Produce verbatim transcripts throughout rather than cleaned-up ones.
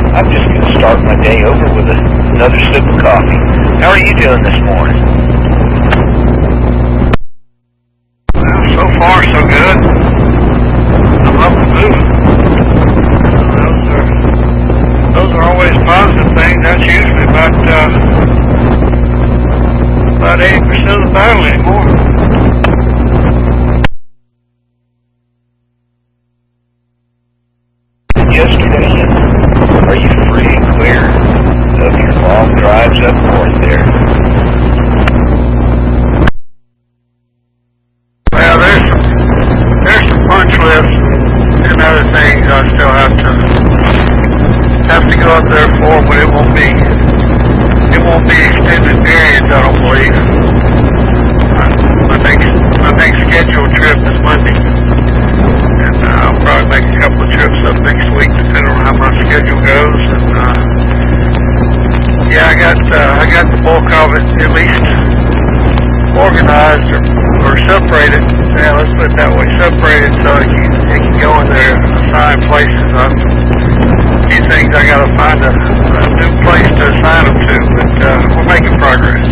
I'm just going to start my day over with a, another sip of coffee. How are you doing this morning? Well, so far so good. I'm up and moving. Those are those are always positive things. That's usually about uh, about eighty percent of the battle anymore. Yesterday, are you free and clear of your long drives up north there? Well, there's some, there's some punch lists and other things I still have to have to go up there for, but it won't be it won't be extended periods, I don't believe. My next my next scheduled trip is Monday, and uh, I'll probably make a couple of trips up next week, depending on how my schedule goes. And uh, yeah, I got uh, I got the bulk of it at least organized or, or separated. Yeah, let's put it that way, separated so it can, it can go in their assigned places. I'm, a few things I got to find a, a new place to assign them to, but uh, we're making progress.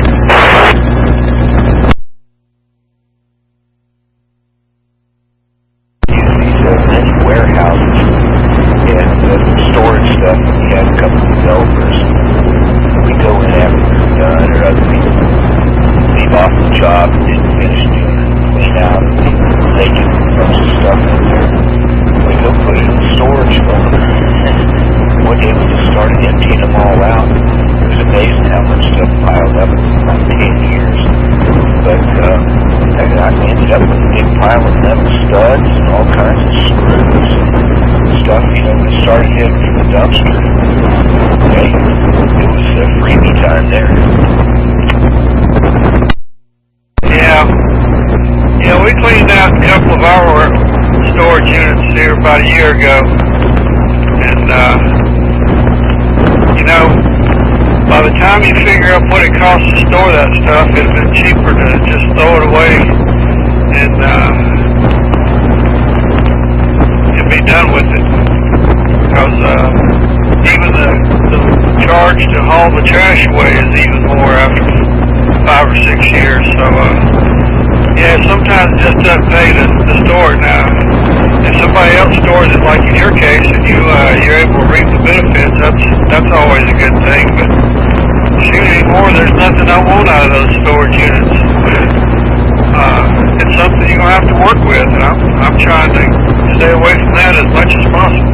Warehouses and uh, storage stuff, and we have a couple of developers. We go in after they're done, or other people leave off the job and didn't finish doing it, clean out, and they get most of the stuff in there. We go put it in storage for them. One day we just started emptying them all out. It was amazing how much stuff piled up in like ten years. But uh, I, I ended up with a big pile of metal studs and all kinds of screws and stuff, you know, that started heading for the dumpster. Okay, it was uh, freebie time there. Yeah. Yeah, we cleaned out a couple of our storage units here about a year ago. And, uh, you know, by the time you figure out what it costs to store that stuff, it'd have been cheaper to just throw it away and, uh, and be done with it. Because, uh, even the, the charge to haul the trash away is even more after five or six years. So, uh, yeah, sometimes it just doesn't pay to, to store it now. If somebody else stores it, like in your case, and you, uh, you're able to reap the benefits, that's, that's always a good thing. But shoot, anymore, there's nothing I want out of those storage units. Uh, it's something you're going to have to work with, and I'm, I'm trying to stay away from that as much as possible.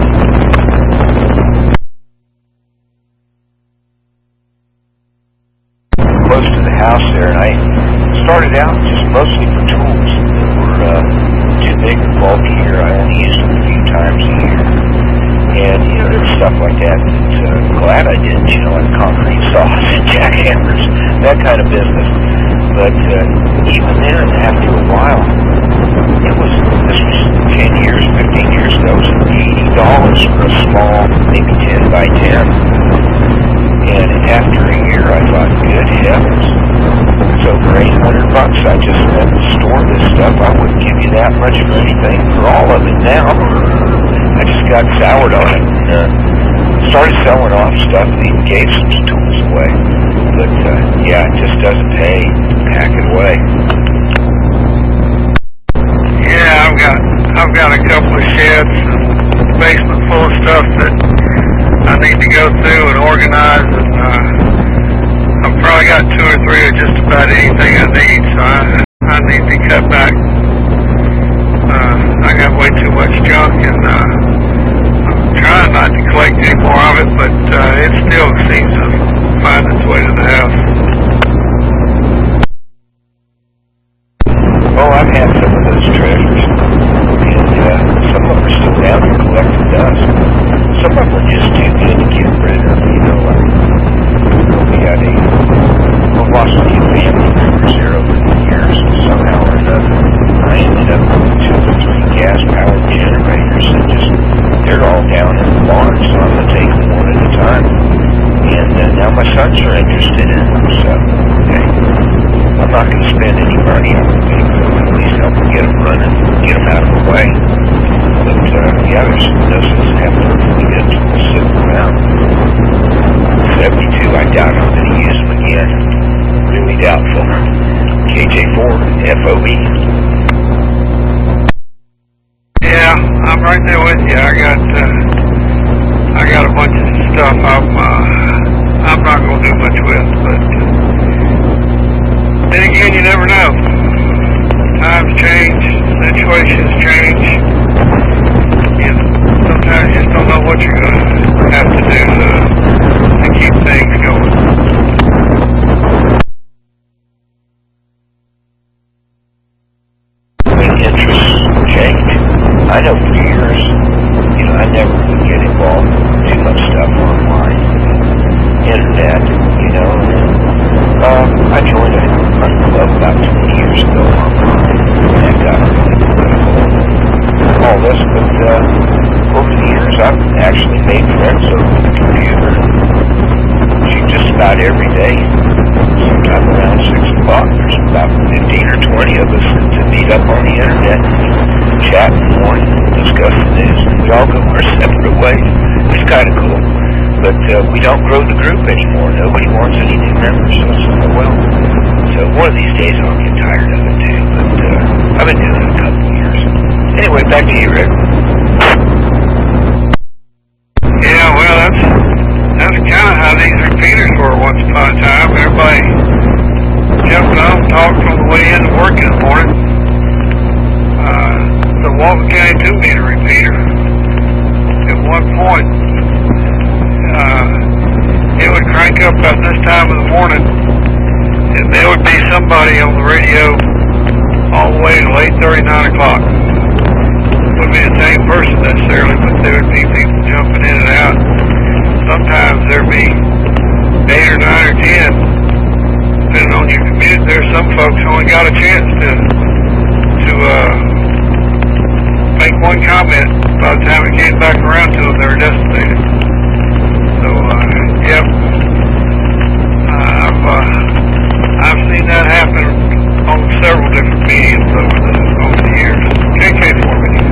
Close to the house there, and I started out just mostly for tools that were uh, too big and bulky here. I only used them a few times a year. And, you know, there's stuff like that that uh, I'm glad I did, you know, like concrete saws and jackhammers, that kind of business. But uh, even then, after a while, it was, this was ten years, fifteen years ago, it was eighty dollars for a small, maybe ten by ten. And after a year, I thought, good heavens, it's over eight hundred bucks. I just went to store this stuff. I wouldn't give you that much for anything for all of it now. I just got soured on it and uh, started selling off stuff and even gave some tools away. But, uh, yeah, it just doesn't pay. Pack it away. Yeah, I've got I've got a couple of sheds and a basement full of stuff that I need to go through and organize, and uh, I've probably got two or three of just about anything I need, so I, I need to cut back. Uh, I got way too much junk, and uh, I'm trying not to collect any more of it, but uh, it still seems to find its way to the house. Oh, I've had some of those treasures, and uh, some of them are still down there collecting dust. Some of them are just too good to get rid of, you know, like, we had a, we've lost a few family members here over the years, and somehow or another, I ended up with two or three gas-powered generators that just, they're all down in the barn, so I'm going to take them one at a time. And uh, now my sons are interested in them, so, okay, I'm not going to spend any money. I'm going to at least help them get them running, get them out of the way. But, uh, yeah, there's, those have perfectly good tools sitting around. around. seventy-two, I doubt I'm going to use them again. Really doubtful. K J four, F O E. Yeah, I'm right there with you. I got, uh, I got a bunch of stuff I'm, uh, I'm not going to do much with, but then again, you never know. Times change, situations change. You know, sometimes you just don't know what you're going to have to do to, to keep things going. When interests change, I know for years, you know, I never would get involved in too much stuff online, internet, you know. Um, I joined a hunting club about twenty years ago online, and that got really political and all this, but uh, over the years I've actually made friends over the computer. Shoot, just about every day, sometime around six o'clock, there's about fifteen or twenty of us to meet up on the internet, chat in the morning, discuss the news, and we all go our separate ways. It's kind of cool. But uh, we don't grow the group anymore. Nobody wants any new members. So it's like, well, so one of these days I'll get tired of it too. But uh, I've been doing it a couple of years. Anyway, back to you, Rick. Yeah, well, that's that's kind of how these repeaters were once upon a time. Everybody jumping on, talking on the way in to work in the morning. Uh, the Walton County two meter repeater. At one point, uh, it would crank up about this time of the morning, and there would be somebody on the radio all the way to eight thirty, nine o'clock. Wouldn't be the same person necessarily, but there would be people jumping in and out. Sometimes there'd be eight or nine or ten. Depending on your commute, there's some folks who only got a chance to to uh, make one comment by the time it came back around to them they were designated. So, uh, yep, uh, I've uh, I've seen that happen on several different mediums over the over the years. K K four mediums.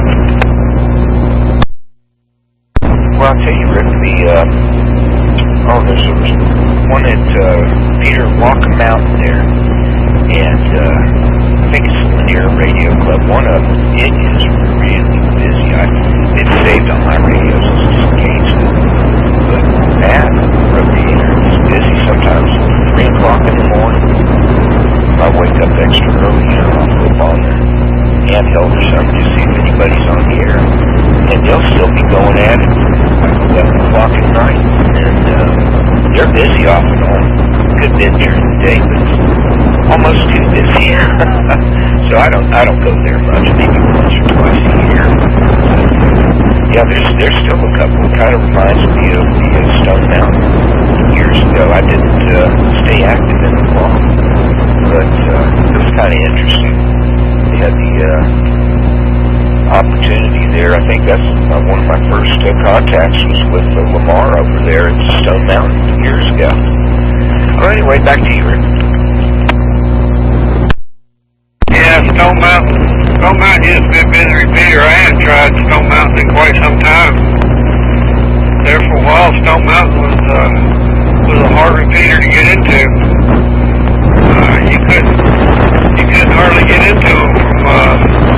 Well, I'll tell you, Rick, the, uh, oh, there's one at uh, Peter Walker Mountain there, and uh, I think it's Lanier Radio Club. One of them, it is really busy. I, it's saved on my radios as a Gainesville. But that repeater is busy sometimes three o'clock in the morning. I wake up extra early, you know, I'll flip on the handheld or something to see if anybody's on the air. And they'll still be going at it like eleven o'clock at night. And uh, they're busy off and on. Could have been during the day, but it's almost too busy. So I don't I don't go there much, maybe once or twice a year. Yeah, there's there's still a couple. It kind of reminds me of the uh, Stone Mountain years ago. I didn't uh, stay active in it long, but uh, it was kind of interesting. They had the uh, opportunity there. I think that's uh, one of my first uh, contacts was with uh, Lamar over there at Stone Mountain years ago. Well, anyway, back to you, Rick. Yeah, Stone Mountain. Stone Mountain used to be a busy repeater. I hadn't tried Stone Mountain in quite some time. There for a while, Stone Mountain was uh, was a hard repeater to get into. Uh, you couldn't you couldn't hardly get into them from, uh,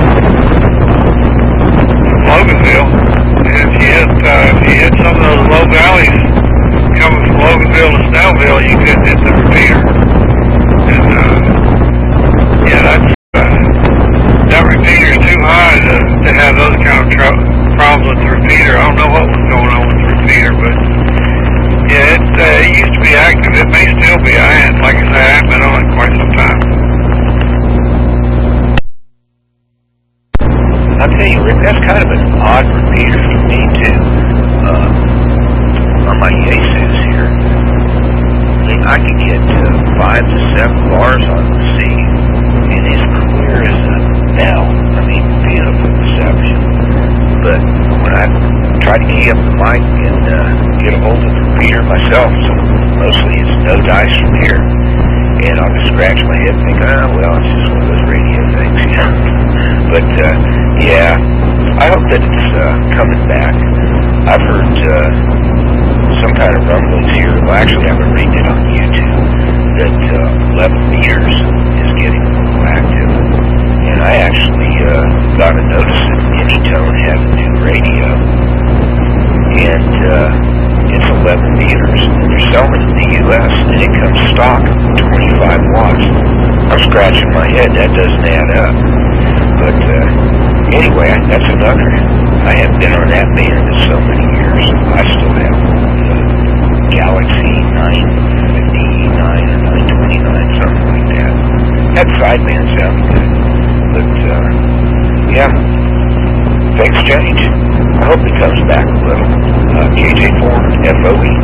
from Loganville. And if you hit uh, if you hit some of those low valleys coming from Loganville to Snellville, you couldn't hit the repeater. And uh, yeah, that's. That repeater's too high to, to have those kind of tr- problems with the repeater. I don't know what was going on with the repeater, but yeah, it, uh, it used to be active. It may still be. I hadn't, like I said, I haven't been on it quite some time. I'll tell you, Rick, that's kind of an odd repeater for me, too. Uh, on my Yesus here, I mean, I could get uh, five to seven bars on the C, and it's clear as a bell. I mean, beautiful reception. But when I try to key up the mic and uh, get a hold of the repeater myself, so mostly it's no dice from here, and I'll just scratch my head and think, oh, well, it's just one of those radio things, you know. But, uh, yeah, I hope that it's uh, coming back. I've heard uh, some kind of rumblings here. Well, actually, I've been reading it on YouTube that uh, eleven meters is getting a little active. And I actually uh, got a notice that Anytone has a new radio. And uh, it's eleven meters. And they're selling it in the U S and it comes stock twenty-five watts. I'm scratching my head. That doesn't add up. But uh, anyway, that's another. I haven't been on that band in so many years. I still have the Galaxy nine fifty-nine or nine twenty-nine, something like that. That sideband sounds good. But, uh, yeah, things change. I hope it comes back a little. Uh, K J four F O E.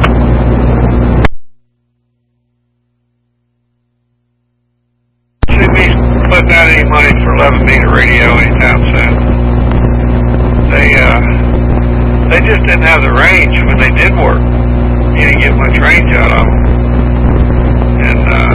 See me putting out any money for eleven meter radio anytime soon. They, uh, they just didn't have the range when they did work. You didn't get much range out of them. And, uh,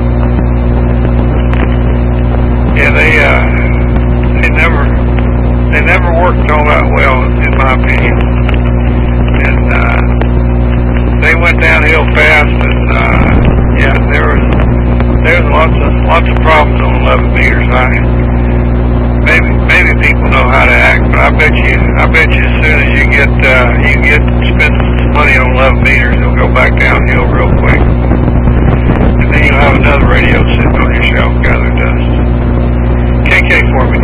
yeah, they, uh, they never, they never worked all that well, in my opinion. And, uh, they went downhill fast, and, uh, yeah, there was, there's lots of, lots of problems on eleven meters. I, maybe, maybe people know how to act, but I bet you, I bet you as soon as you get, uh, you get, spend money on eleven meters, it'll go back downhill real quick. And then you'll have another radio sitting on your shelf gathering dust. K K for me.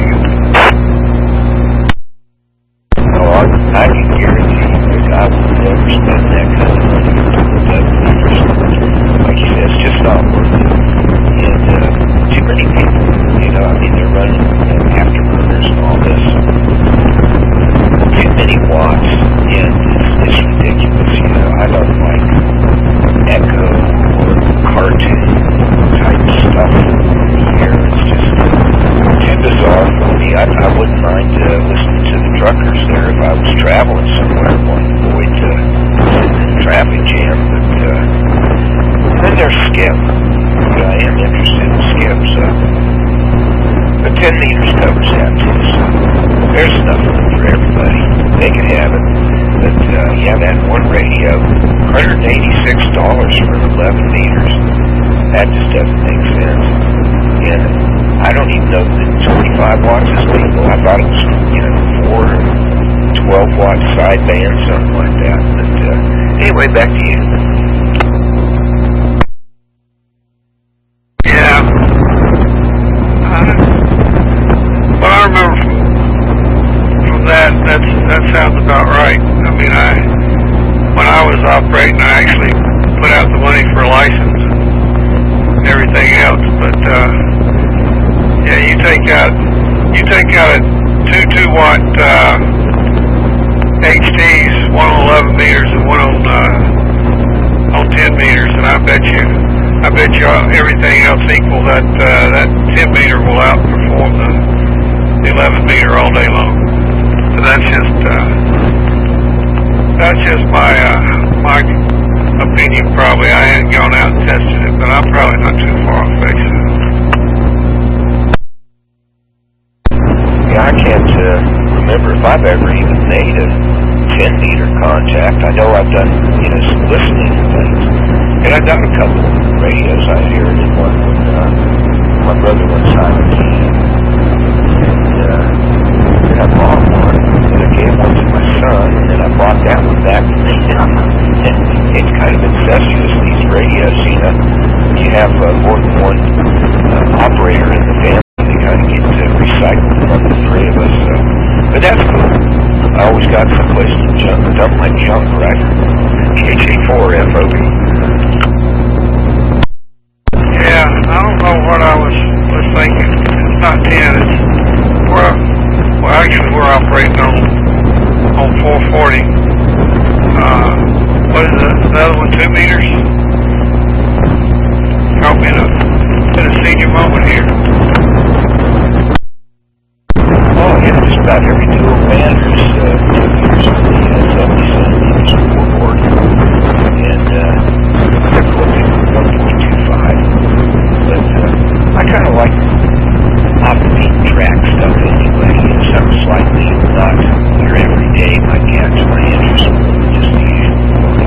Oh, I, I can guarantee that I would never spend that kind of money on eleven meters. Like you said, it's just not worth it. And uh, too many people, you know, I mean, they're running uh, afterburners and all this. Too many watts, and it's, it's ridiculous. You know, I don't like echo or cartoon type stuff here. It's just too bizarre for me. I, I wouldn't mind uh, listening to the truckers there if I was traveling somewhere, wanting to avoid uh, sitting in a traffic jam. But uh, then there's Skip. I am interested in Skip, so. But ten meters covers that too, so there's enough for everybody. They can have it. But, uh, yeah, that one radio, one hundred eighty-six dollars for eleven meters. That just doesn't make sense. And I don't even know that twenty-five watts is legal. I thought it was, you know, four, twelve watt sideband, something like that. But, uh, anyway, back to you. Yeah. Uh, what I remember from, from that, that's, that sounds about right. I mean, I, when I was operating, I actually put out the money for a license and everything else. But, uh, yeah, you take out, you take out a two two watt, uh, H Ds, one on eleven meters and one on, uh, on ten meters, and I bet you, I bet you everything else equal, that, uh, that ten meter will outperform the, the eleven meter all day long. So that's just, uh, that's just my, uh, my opinion probably. I hadn't gone out and tested it, but I'm probably not too far off fixing it. Yeah, I can't uh, remember if I've ever even made a ten meter contact. I know I've done, you know, some listening and things. And I've done a couple of radios out here. I did one with uh, my brother one time. And uh, then I bought one, and I gave one to my son, and then I bought that one back to me. And it's kind of incestuous, these radios, you know. You have uh, more than one uh, operator in the family. They kind of get to recycle among the three of us. So. But that's cool. I always got someplace to jump, dump my junk, right? K J four F O E. Yeah, I don't know what I was, was thinking. It's not ten, it's, we're, well actually we're operating on, on four forty. Uh, what is the, the other one, two meters? Caught me in a, in a senior moment here. Oh, yeah, just about every dual band is uh, two meters for the uh, seventy centimeters four forty. And uh, they're quoting one point two five. But uh, I kind of like off the beaten track stuff anyway. You know, something slightly not your everyday might catch my interest, just the usual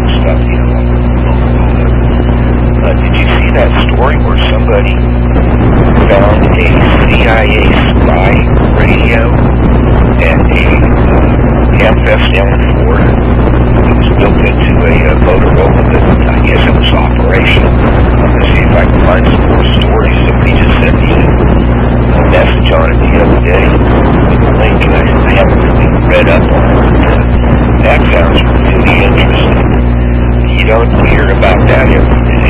that story where somebody found a C I A spy radio at a uh, Hamfest down in Florida? It was built into a uh, Motorola, but I guess it was operational. I'm going to see if I can find some more stories. Somebody just sent me a message on it the other day with a link, and I, I haven't really read up on it. But, uh, that sounds really interesting. You don't hear about that every day.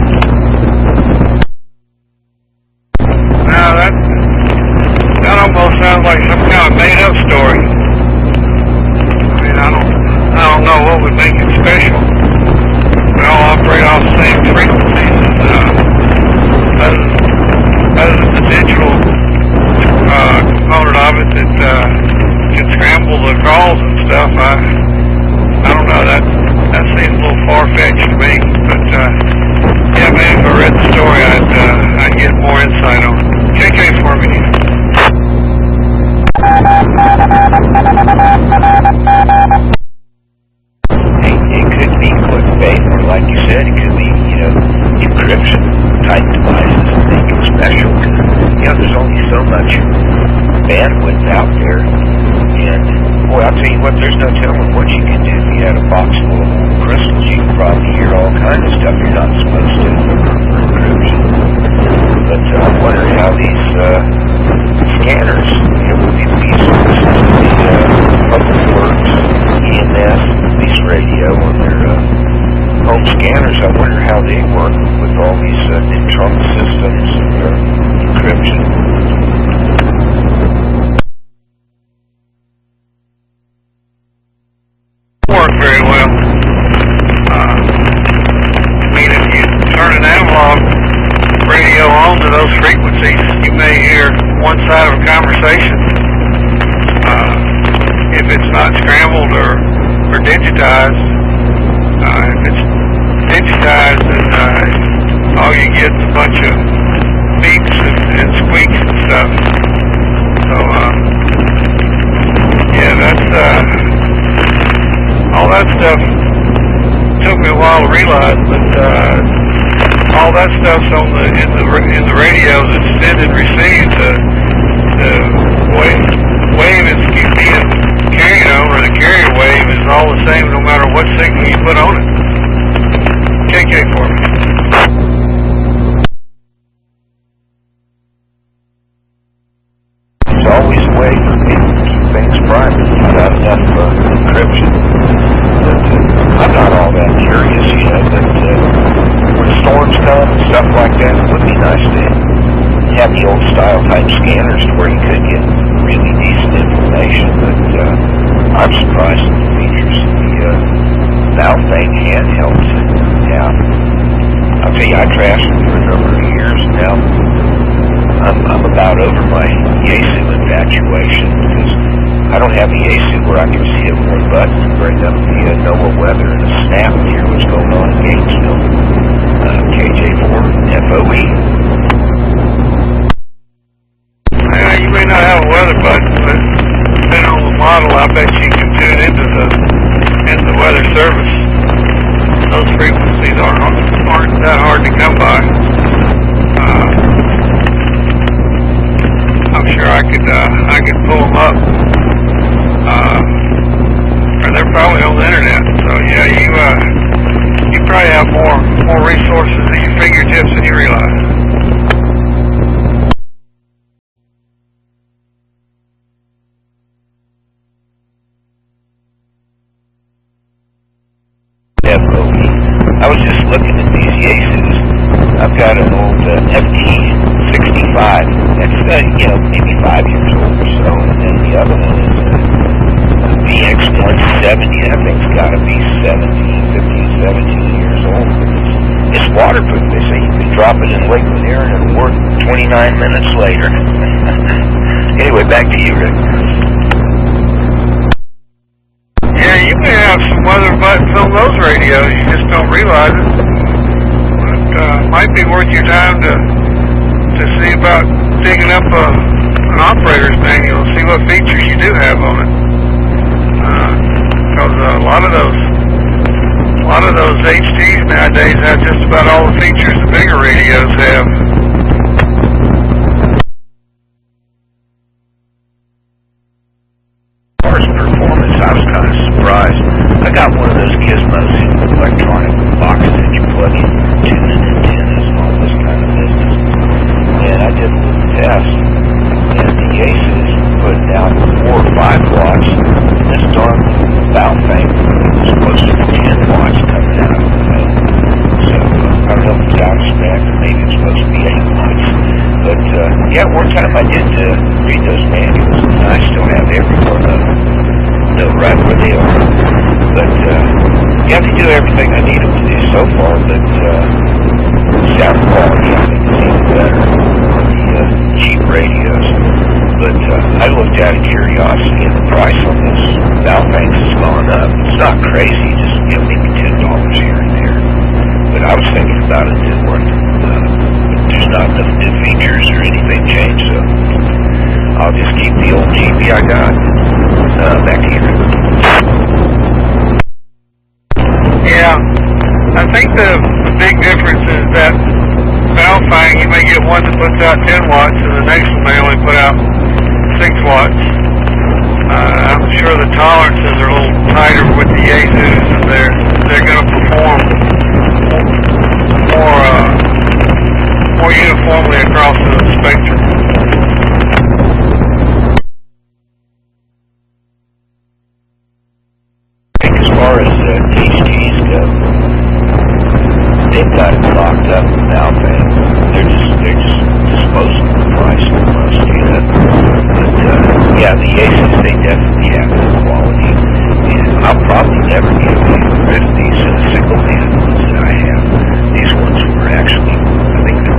Now that that almost sounds like some kind of made-up story. I mean, I don't, I don't know what would make it special. We all operate off the same frequencies, and uh, other, other than the digital uh, component of it that uh, can scramble the calls and stuff, I, I don't know. That that seems a little far-fetched to me. But uh, yeah, maybe if I read the story, I'd uh, I'd get more insight on it. K K for me. It, it could be clickbait, or like you said, it could be, you know, encryption type devices that make it special. You know, there's only so much bandwidth out there, and boy, I'll tell you what, there's no telling what you can do. If you had a box full of crystals, you could probably hear all kinds of stuff you're not supposed to for encryption. But uh, I'm wondering how these uh, scanners, you know, with these resources, the uh, Public Works, E M S, police radio on their uh, home scanners, I wonder how they work with all these uh, Trump systems and their encryption. Work very well. Uh, I mean, if you turn an analog radio on to those frequencies, you may hear one side of a conversation. Uh, if it's not scrambled or, or digitized, uh, if it's digitized, then uh, all you get is a bunch of beeps and, and squeaks and stuff. So, uh, yeah, that's, uh, all that stuff took me a while to realize, but, uh, all that stuff's on the in the in the radio that's sent and received. The the wave wave is being carried over. The carrier wave is all the same no matter what signal you put on it. K K for me. There's always a way for people to keep things private. You've got enough uh, encryption. But uh, I'm not all that curious, you know, but uh, when storms come and stuff like that, it would be nice to have the old style type scanners to where you could get really decent information. But uh, I'm surprised at the features of the uh, Valfang handhelds have. I'll tell you, I trashed them for a number of years, and now I'm, I'm about over my Yaesu infatuation, because I don't have the Yaesu where I can see it with one button and bring up the uh, NOAA weather and a snap to hear what's going on in Gainesville. Uh, K J four F O E. Yeah, you may not have a weather button, but depending on the model, I bet you can tune into the into the weather service. Those frequencies aren't aren't that hard to come by. Uh, I'm sure I could uh, I could pull them up. Uh, or they're probably on the internet. So yeah, you uh, you probably have more more resources at your fingertips than you realize. I was just looking at these Yaesus. I've got an old uh, F T sixty-five. That's uh, you know maybe five years old or so, and then the other one is a V X one seventy. That thing's got to be seventeen, fifteen, seventeen years old. It's, it's waterproof. They say you can drop it in liquid air and it'll work twenty-nine minutes later. Anyway, back to you, Rick. Yeah, you may have some weather buttons on those radios. You just don't realize it. But uh, might be worth your time to to see about digging up a, an operator's manual and see what features you do have on it. Because uh, uh, a lot of those, a lot lot of those H Ds nowadays have just about all the features the bigger radios have. As far as performance, I was kind of surprised. I got one of those gizmos, electronic boxes that you plug in, tune and antennas and all this kind of business. And I did a little test, and the Aces put down four or five watts, and this darn valve thing was supposed to be ten watts coming out of the thing. So uh, I don't know if it's out of spec, or maybe it's supposed to be eight watts. But uh, yeah, one time I did uh, read those manuals, and I still have every one of them. Know right where they are. But uh, yeah, they do everything I need them to do so far. But uh, sound quality, I think, is even better on the uh, cheap radios. But uh, I looked out of curiosity, and the price on this valve banks has gone up. It's not crazy, just you know, maybe ten dollars here and there. But I was thinking about a new one. Uh, there's not enough new features or anything changed, so I'll just keep the old G B I got. Uh, back here. Yeah, I think the, the big difference is that valve fang, you may get one that puts out ten watts, and the next one may only put out six watts. Uh, I'm sure the tolerances are a little tighter with the Azus, and they're they're going to perform more uh, more uniformly across the spectrum. As far as uh, H Ds go, they've got it locked up with valve banks. They're just they're just disposable price almost, you know. But uh, yeah, the Aces, they definitely have good quality, and I'll probably never